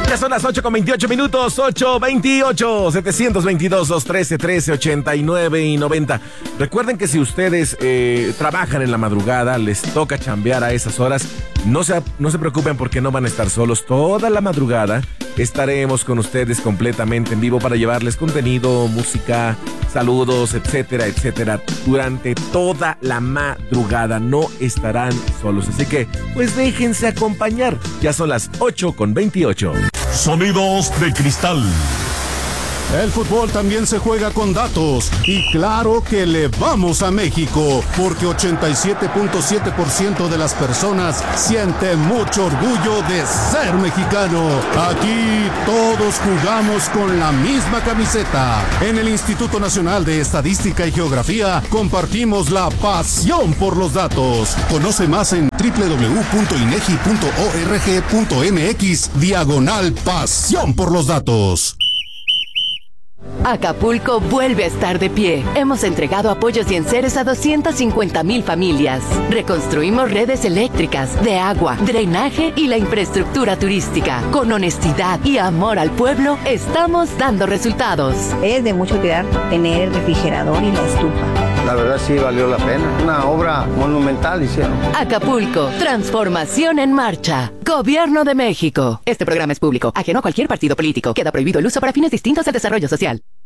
Ya son las 8:28, 8:28, 722-213-1389 y 90. Recuerden que si ustedes trabajan en la madrugada, les toca chambear a esas horas, no se preocupen porque no van a estar solos. Toda la madrugada estaremos con ustedes completamente en vivo para llevarles contenido, música, saludos, etcétera, etcétera. Durante toda la madrugada no estarán solos. Así que, pues déjense acompañar. Ya son las 8:28. Sonidos de cristal. El fútbol también se juega con datos y claro que le vamos a México porque 87.7% de las personas siente mucho orgullo de ser mexicano. Aquí todos jugamos con la misma camiseta. En el Instituto Nacional de Estadística y Geografía compartimos la pasión por los datos. Conoce más en www.inegi.org.mx/pasión por los datos. Acapulco vuelve a estar de pie. Hemos entregado apoyos y enseres a 250,000 familias. Reconstruimos redes eléctricas, de agua, drenaje y la infraestructura turística. Con honestidad y amor al pueblo, estamos dando resultados. Es de mucho cuidar tener el refrigerador y la estufa. La verdad sí valió la pena. Una obra monumental hicieron. Acapulco, transformación en marcha. Gobierno de México. Este programa es público, ajeno a cualquier partido político. Queda prohibido el uso para fines distintos al desarrollo social.